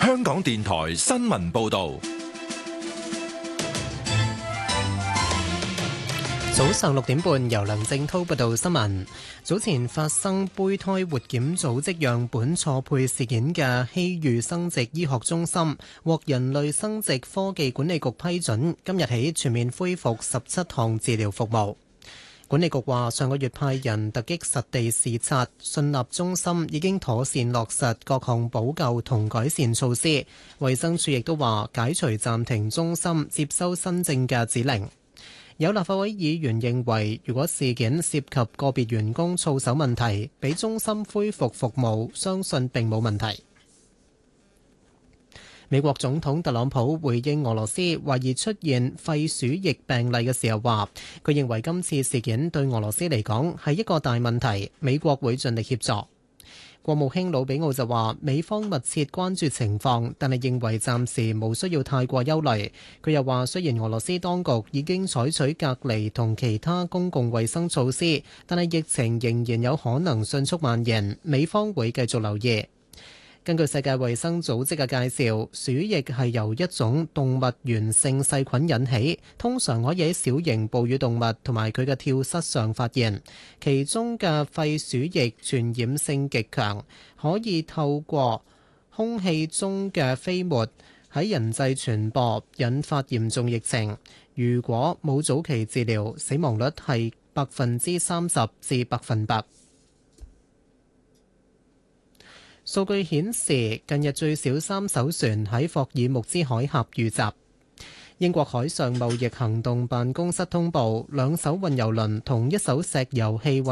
香港電台新聞報道。 早上6點半，由梁正滔報道新聞。早前發生胚胎活檢組織樣本錯配事件嘅希裕生殖醫學中心，獲人類生殖科技管理局批准，今日起全面恢復17項治療服務。管理局話，上個月派人突擊實地視察，信納中心已經妥善落實各項補救同改善措施。衛生署亦都話，解除暫停中心接收新症嘅指令。有立法會議員認為，如果事件涉及個別員工操守問題，俾中心恢復服務，相信並冇問題。美國總統特朗普回應俄羅斯懷疑出現肺鼠疫病例嘅時候話，佢認為今次事件對俄羅斯嚟講係一個大問題，美國會盡力協助。國務卿魯比奧就話，美方密切關注情況，但係認為暫時無需要太過憂慮。佢又話，雖然俄羅斯當局已經採取隔離同其他公共衛生措施，但係疫情仍然有可能迅速蔓延，美方會繼續留意。根據世界衛生組織嘅介紹，鼠疫係由一種動物源性細菌引起，通常可以喺小型哺乳動物同埋佢嘅跳蚤上發現。其中嘅肺鼠疫傳染性極強，可以透過空氣中嘅飛沫喺人際傳播，引發嚴重疫情。如果冇早期治療，死亡率係30%至100%。數據顯示，近日最少3艘船喺霍爾木茲海峽遇襲。英國海上貿易行動辦公室通報，2艘運油輪同1艘石油氣運